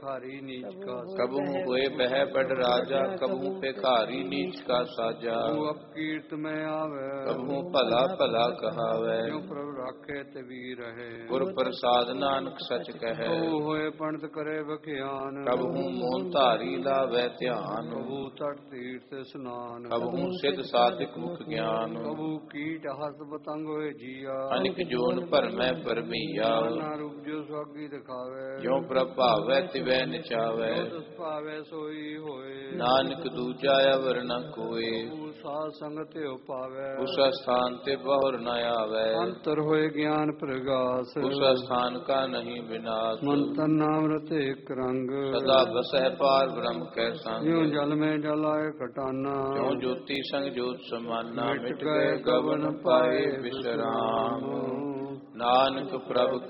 भिखारी नीच का कबहू होए बह बड़ राजा, कबहू भिखारी नीच का साजा। कबहू अपकीर्त में आवे, कबहू भला भला कहावै, जो प्रभु राखे ते वीर है। गुर प्रसाद नानक सच कहे, कबहू होए पंडित करे बख्यान, कबहू मोन धारी लावै ध्यान। कबहू तट तीर्थ स्नान, कबहू सिद्ध साधिक मुख ज्ञान। कबहू कीट हस्त पतंग होए जिया, अनिक जोन भरमै परमैया। नाना रूप जो स्वागी दिखावे, ज्यों प्रभ भावै तिवै नचावै, तिस पावे सोई होए। नानक दूजा अवर न कोय, कबहू साध संगत त्यो पावे, उस स्थान ते बहुर न आवै। अंतर होए ज्ञान प्रगास, उस स्थान का नहीं विनाश। मंत्र नाम रते एक रंग, सदा बसह पार ब्रह्म कै संग। यूं जल में जल आए कटाना, ज्यों ज्योति संग ज्योत समाना। मिट मिट गए गए गगन पाए विश्राम। नानक प्रभु